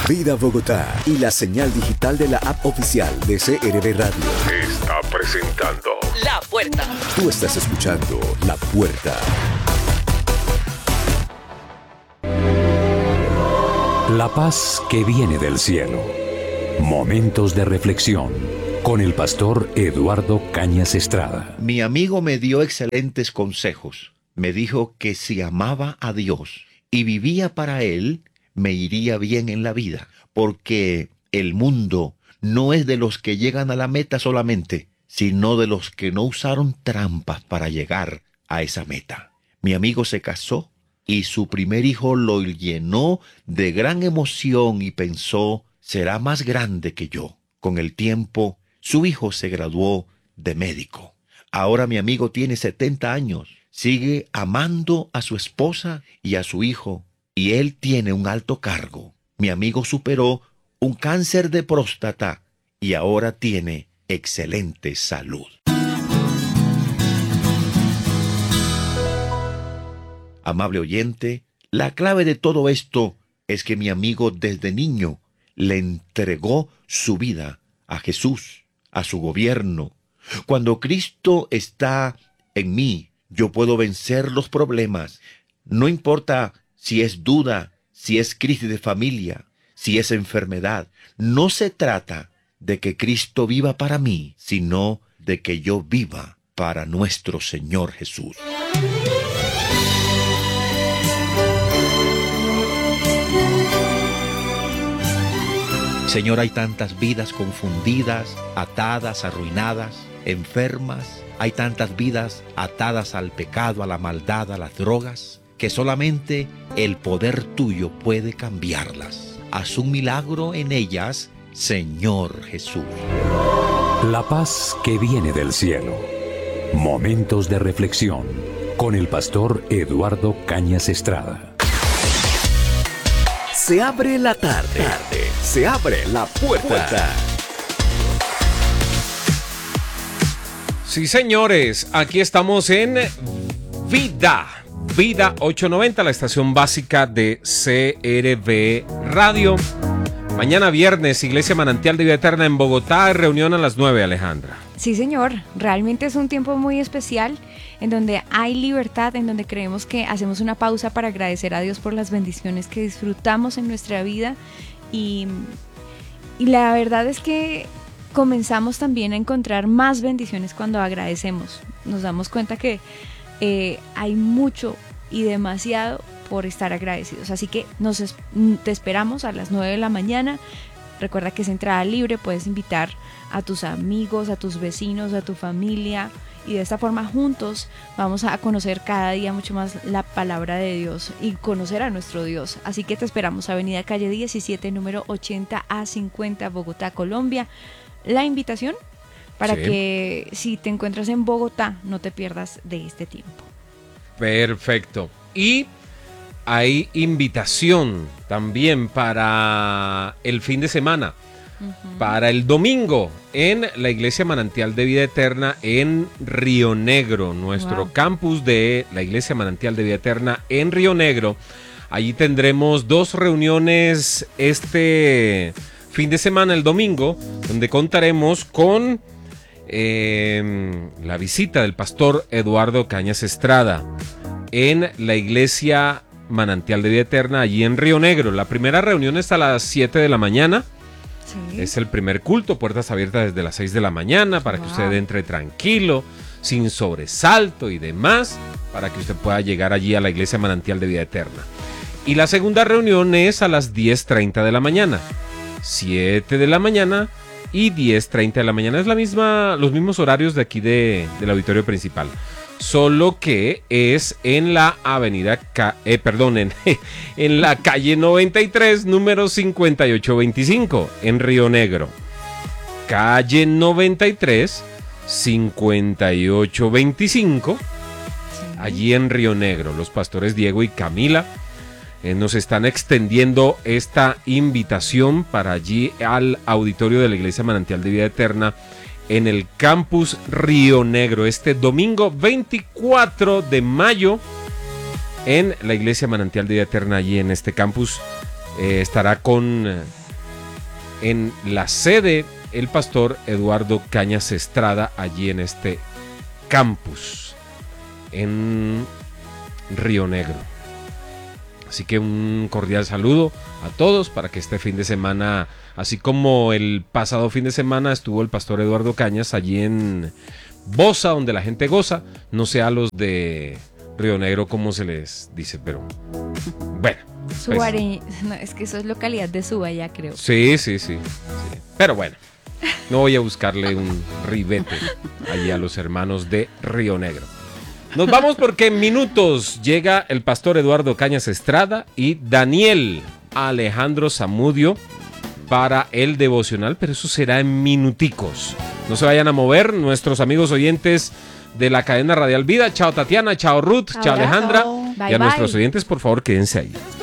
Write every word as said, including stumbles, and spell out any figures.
Vida Bogotá y la señal digital de la app oficial de C R V Radio está presentando La Puerta. Tú estás escuchando La Puerta. La paz que viene del cielo. Momentos de reflexión con el pastor Eduardo Cañas Estrada. Mi amigo me dio excelentes consejos. Me dijo que si amaba a Dios y vivía para Él, me iría bien en la vida, porque el mundo no es de los que llegan a la meta solamente, sino de los que no usaron trampas para llegar a esa meta. Mi amigo se casó y su primer hijo lo llenó de gran emoción y pensó, será más grande que yo. Con el tiempo, su hijo se graduó de médico. Ahora mi amigo tiene setenta años, sigue amando a su esposa y a su hijo, y él tiene un alto cargo. Mi amigo superó un cáncer de próstata y ahora tiene excelente salud. Amable oyente, la clave de todo esto es que mi amigo desde niño le entregó su vida a Jesús, a su gobierno. Cuando Cristo está en mí, yo puedo vencer los problemas. No importa si es duda, si es crisis de familia, si es enfermedad. No se trata de que Cristo viva para mí, sino de que yo viva para nuestro Señor Jesús. Señor, hay tantas vidas confundidas, atadas, arruinadas, enfermas. Hay tantas vidas atadas al pecado, a la maldad, a las drogas, que solamente el poder tuyo puede cambiarlas. Haz un milagro en ellas, Señor Jesús. La paz que viene del cielo. Momentos de reflexión con el pastor Eduardo Cañas Estrada. Se abre la tarde. tarde. Se abre la puerta. puerta. Sí, señores, aquí estamos en Vida. Vida ochocientos noventa, la estación básica de C R V Radio. Mañana viernes, Iglesia Manantial de Vida Eterna en Bogotá, reunión a las nueve, Alejandra. Sí, señor, realmente es un tiempo muy especial en donde hay libertad, en donde creemos que hacemos una pausa para agradecer a Dios por las bendiciones que disfrutamos en nuestra vida y, y la verdad es que comenzamos también a encontrar más bendiciones cuando agradecemos. Nos damos cuenta que eh, hay mucho y demasiado por estar agradecidos. Así que nos es, te esperamos a las nueve de la mañana. Recuerda que es entrada libre, puedes invitar a tus amigos, a tus vecinos, a tu familia y de esta forma juntos vamos a conocer cada día mucho más la palabra de Dios y conocer a nuestro Dios. Así que te esperamos, Avenida Calle diecisiete, número ochenta a cincuenta, Bogotá, Colombia. La invitación para sí. que si te encuentras en Bogotá no te pierdas de este tiempo. Perfecto. Y hay invitación también para el fin de semana, uh-huh. para el domingo en la Iglesia Manantial de Vida Eterna en Río Negro, nuestro wow. campus de la Iglesia Manantial de Vida Eterna en Río Negro. Allí tendremos dos reuniones este fin de semana, el domingo, donde contaremos con eh, la visita del pastor Eduardo Cañas Estrada en la Iglesia Manantial de Vida Eterna, allí en Río Negro. La primera reunión es a las siete de la mañana. Sí. Es el primer culto, puertas abiertas desde las seis de la mañana, para wow. que usted entre tranquilo, sin sobresalto y demás, para que usted pueda llegar allí a la Iglesia Manantial de Vida Eterna. Y la segunda reunión es a las diez treinta de la mañana. siete de la mañana y diez treinta de la mañana. Es la misma, los mismos horarios de aquí de, del auditorio principal. Solo que es en la avenida, Ca- eh, perdón, en, en la calle noventa y tres, número cincuenta y ocho veinticinco, en Río Negro. Calle noventa y tres, cincuenta y ocho veinticinco, allí en Río Negro. Los pastores Diego y Camila eh, nos están extendiendo esta invitación para allí al auditorio de la Iglesia Manantial de Vida Eterna en el campus Río Negro, este domingo veinticuatro de mayo, en la Iglesia Manantial de Vida Eterna, allí en este campus. Eh, estará con en la sede el pastor Eduardo Cañas Estrada, allí en este campus en Río Negro. Así que un cordial saludo a todos para que este fin de semana, así como el pasado fin de semana estuvo el pastor Eduardo Cañas allí en Bosa, donde la gente goza, no sea los de Río Negro como se les dice, pero bueno. Suare... Pues, no, es que eso es localidad de Suba, ya creo. Sí, sí, sí, sí. Pero bueno, no voy a buscarle un ribete allí a los hermanos de Río Negro. Nos vamos porque en minutos llega el pastor Eduardo Cañas Estrada y Daniel Alejandro Zamudio para el devocional, pero eso será en minuticos. No se vayan a mover nuestros amigos oyentes de la cadena Radial Vida. Chao Tatiana, chao Ruth, chao Alejandra. Bye, y a bye. nuestros oyentes, por favor, quédense ahí.